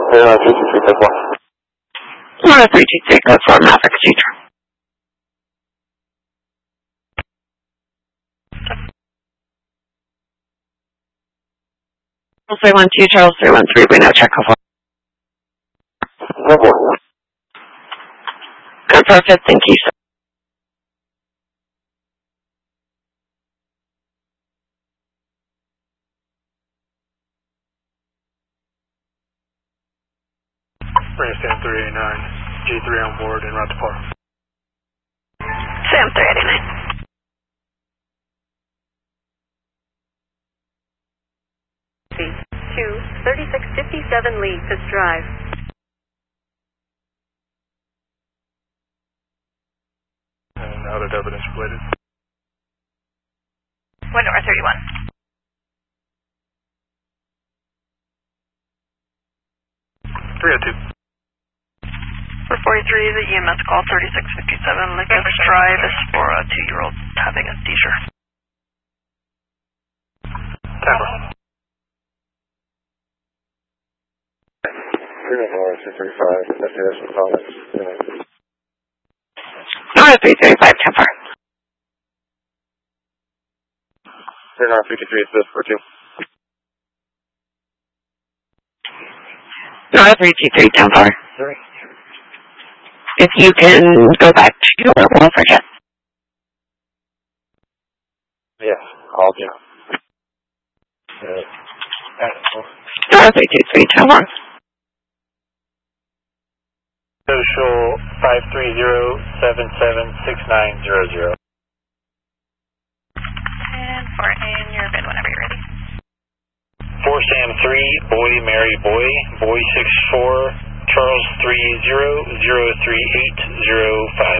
323, code 4, Maverick Teacher. Charles 312, Charles 313, we now check over. Confirm 5th, thank you, sir. Sam 389, G3 on board and route to par. Sam 389. 3657 lead, Fifth Drive. And out of evidence related. Wind over 31. For 43, the EMS call 3657, Lincoln Drive is for a 2-year-old having a seizure. Camera. 335, destination comments. 335, Temper. 353 is this for 2. 323, Temper. If you can go back to your Wolverton. Yes, all do. 323, Temper. Social 530-776900. And for in your bid whenever you're ready. 4 Sam 3, Boy Mary Boy, Boy 64, Charles 30-03805.